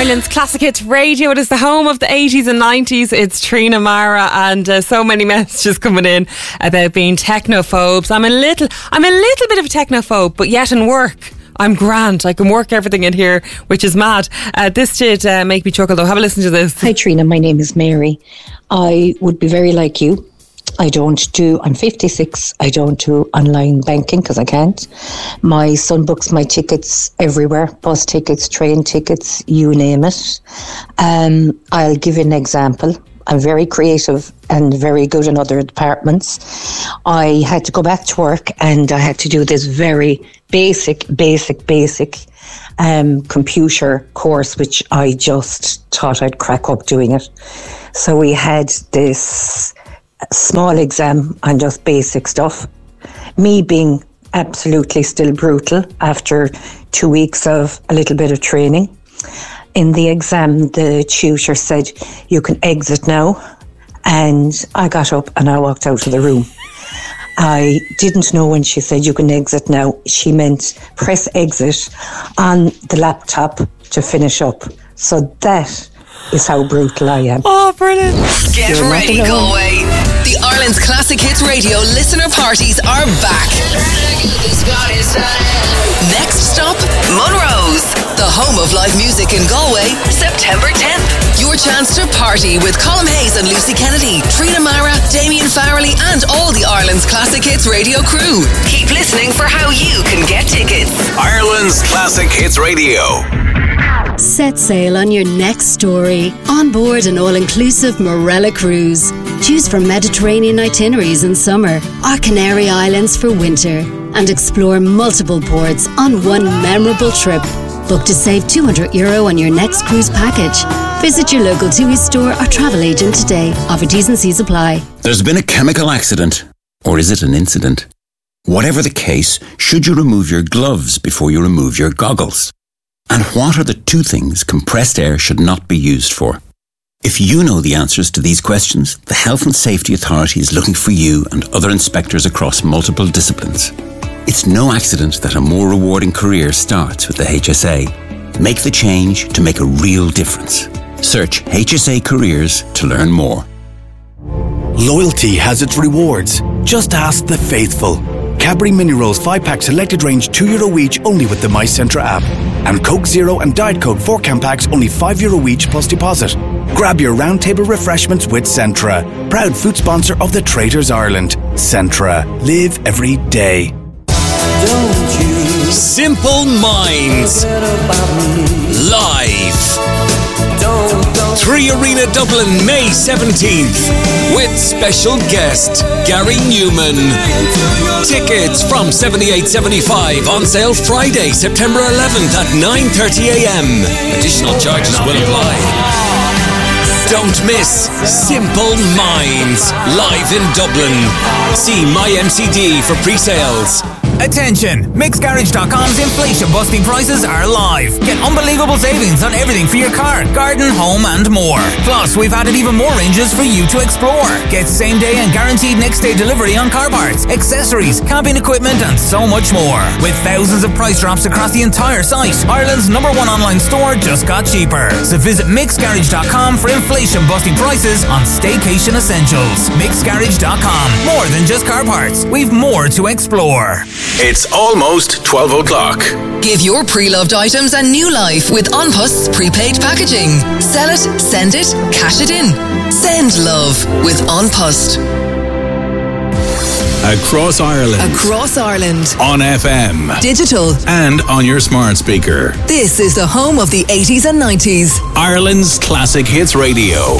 Ireland's Classic Hits Radio. It is the home of the 80s and 90s. It's Trina Mara, and so many messages coming in about being technophobes. I'm a little bit of a technophobe, but yet in work I'm grand. I can work everything in here, which is mad. This did make me chuckle though. Have a listen to this. Hi Trina, my name is Mary. I would be very like you. I'm 56. I don't do online banking because I can't. My son books my tickets everywhere, bus tickets, train tickets, you name it. I'll give you an example. I'm very creative and very good in other departments. I had to go back to work and I had to do this very basic computer course, which I just thought I'd crack up doing it. So we had this small exam on just basic stuff. Me being absolutely still brutal after 2 weeks of a little bit of training. In the exam, the tutor said, "You can exit now." And I got up and I walked out of the room. I didn't know when she said, "You can exit now," she meant press exit on the laptop to finish up. So that is how brutal I am. Oh, brilliant. Get ready, Galway. The Ireland's Classic Hits Radio listener parties are back. Next stop, Munro's, the home of live music in Galway, September 10th. Your chance to party with Colm Hayes and Lucy Kennedy, Trina Mara, Damien Farrelly, and all the Ireland's Classic Hits Radio crew. Keep listening for how you can get tickets. Ireland's Classic Hits Radio. Set sail on your next story on board an all-inclusive Morella cruise. Choose from Mediterranean itineraries in summer or Canary Islands for winter and explore multiple ports on one memorable trip. Book to save €200 on your next cruise package. Visit your local TUI store or travel agent today. Offer T's and C's apply. There's been a chemical accident. Or is it an incident? Whatever the case, should you remove your gloves before you remove your goggles? And what are the two things compressed air should not be used for? If you know the answers to these questions, the Health and Safety Authority is looking for you and other inspectors across multiple disciplines. It's no accident that a more rewarding career starts with the HSA. Make the change to make a real difference. Search HSA Careers to learn more. Loyalty has its rewards. Just ask the faithful. Cadbury Mini Rolls 5-pack selected range €2 each only with the MyCentra app. And Coke Zero and Diet Coke 4-can packs only €5 each plus deposit. Grab your round table refreshments with Centra. Proud food sponsor of the Traitors Ireland. Centra. Live every day. Simple Minds live. 3 Arena Dublin, May 17th, with special guest Gary Newman. Tickets from $78.75 on sale Friday, September 11th at 9:30 a.m. Additional charges will apply. Don't miss Simple Minds live in Dublin. See MyMCD for pre-sales. Attention! MixGarage.com's inflation-busting prices are live. Get unbelievable savings on everything for your car, garden, home and more. Plus, we've added even more ranges for you to explore. Get same-day and guaranteed next-day delivery on car parts, accessories, camping equipment and so much more. With thousands of price drops across the entire site, Ireland's #1 online store just got cheaper. So visit MixGarage.com for inflation-busting prices on staycation essentials. MixGarage.com. More than just car parts. We've more to explore. It's almost 12 o'clock. Give your pre-loved items a new life with OnPost's prepaid packaging. Sell it, send it, cash it in. Send love with OnPost. Across Ireland. Across Ireland. On FM. Digital. And on your smart speaker. This is the home of the 80s and 90s. Ireland's Classic Hits Radio.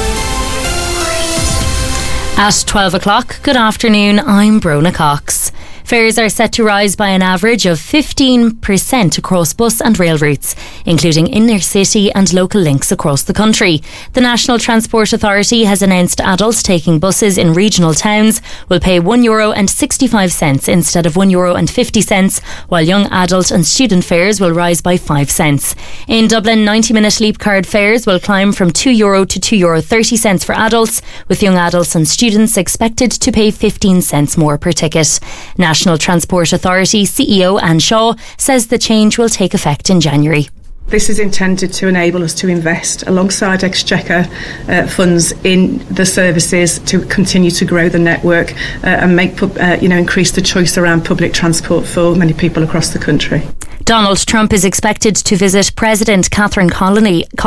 At 12 o'clock, good afternoon, I'm Brona Cox. Fares are set to rise by an average of 15% across bus and rail routes, including inner city and local links across the country. The National Transport Authority has announced adults taking buses in regional towns will pay €1.65 instead of €1.50, while young adult and student fares will rise by 5 cents. In Dublin, 90-minute Leap Card fares will climb from €2 to €2.30 for adults, with young adults and students expected to pay 15 cents more per ticket. National Transport Authority CEO Anne Shaw says the change will take effect in January. This is intended to enable us to invest alongside Exchequer funds in the services to continue to grow the network and make increase the choice around public transport for many people across the country. Donald Trump is expected to visit President Catherine Connolly at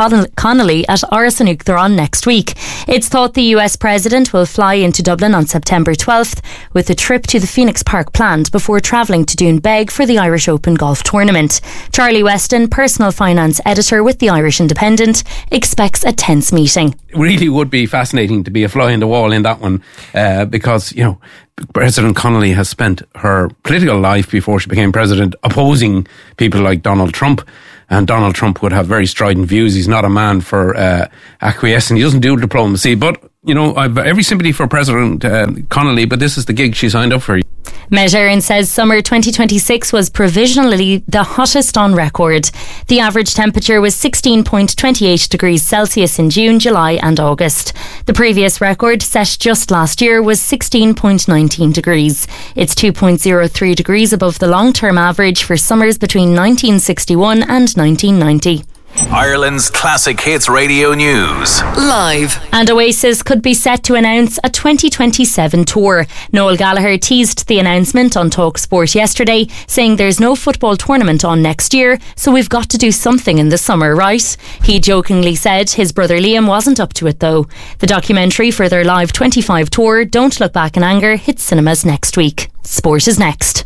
Áras Thráin next week. It's thought the US President will fly into Dublin on September 12th, with a trip to the Phoenix Park planned before travelling to Doonbeg for the Irish Open golf tournament. Charlie Weston, personal finance editor with the Irish Independent, expects a tense meeting. It really would be fascinating to be a fly in the wall in that one, because, President Connolly has spent her political life before she became president opposing people like Donald Trump, and Donald Trump would have very strident views. He's not a man for acquiescing. He doesn't do diplomacy, but I've every sympathy for President Connolly, but this is the gig she signed up for. Met Éireann says summer 2026 was provisionally the hottest on record. The average temperature was 16.28 degrees Celsius in June, July and August. The previous record, set just last year, was 16.19 degrees. It's 2.03 degrees above the long-term average for summers between 1961 and 1990. Ireland's Classic Hits Radio News. Live. And Oasis could be set to announce a 2027 tour. Noel Gallagher teased the announcement on TalkSport yesterday, saying there's no football tournament on next year, so we've got to do something in the summer, right? He jokingly said his brother Liam wasn't up to it though. The documentary for their Live 25 tour, Don't Look Back in Anger, hits cinemas next week. Sport is next.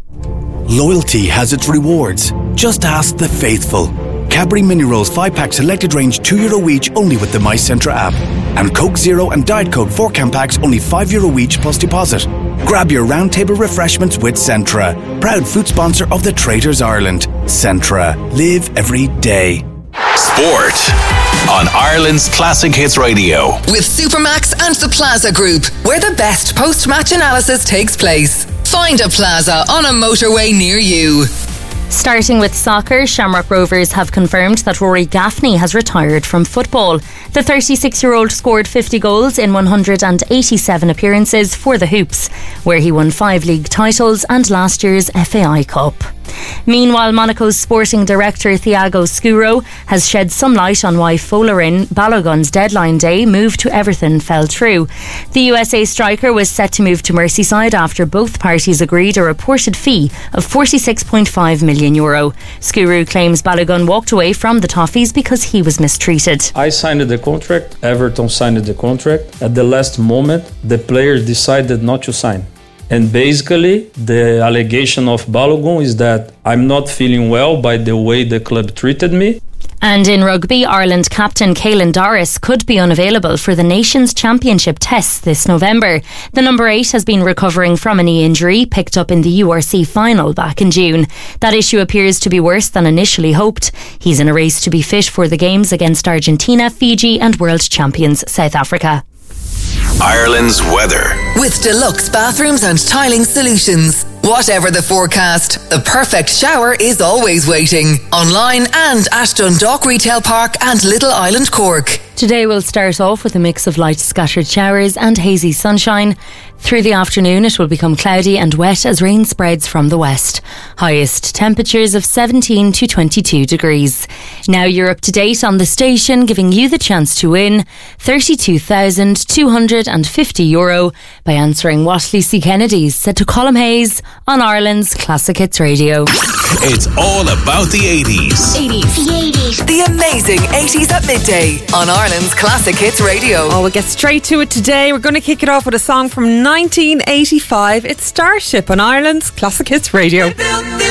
Loyalty has its rewards. Just ask the faithful. Cadbury Mini Rolls 5-pack selected range €2 each only with the MyCentra app. And Coke Zero and Diet Coke 4-can packs only €5 each plus deposit. Grab your round table refreshments with Centra. Proud food sponsor of the Traitors Ireland. Centra. Live every day. Sport on Ireland's Classic Hits Radio. With Supermax and the Plaza Group, where the best post-match analysis takes place. Find a Plaza on a motorway near you. Starting with soccer, Shamrock Rovers have confirmed that Rory Gaffney has retired from football. The 36-year-old scored 50 goals in 187 appearances for the Hoops, where he won 5 league titles and last year's FAI Cup. Meanwhile, Monaco's sporting director Thiago Scuro has shed some light on why Folarin Balogun's deadline day move to Everton fell through. The USA striker was set to move to Merseyside after both parties agreed a reported fee of €46.5 million. Scuro claims Balogun walked away from the Toffees because he was mistreated. I signed the contract, Everton signed the contract. At the last moment, the player decided not to sign. And basically, the allegation of Balogun is that I'm not feeling well by the way the club treated me. And in rugby, Ireland captain Caelan Doris could be unavailable for the Nations Championship tests this November. The number 8 has been recovering from a knee injury picked up in the URC final back in June. That issue appears to be worse than initially hoped. He's in a race to be fit for the games against Argentina, Fiji and world champions South Africa. Ireland's weather. With deluxe bathrooms and tiling solutions. Whatever the forecast, the perfect shower is always waiting. Online and at Dundalk Retail Park and Little Island, Cork. Today we'll start off with a mix of light scattered showers and hazy sunshine. Through the afternoon it will become cloudy and wet as rain spreads from the west. Highest temperatures of 17 to 22 degrees. Now you're up to date on the station, giving you the chance to win €32,250 by answering what Lucy Kennedy said to Colm Hayes on Ireland's Classic Hits Radio. It's all about the 80s. The amazing 80s at midday on Ireland's Classic Hits Radio. Oh, we'll get straight to it today. We're going to kick it off with a song from 1985. It's Starship on Ireland's Classic Hits Radio.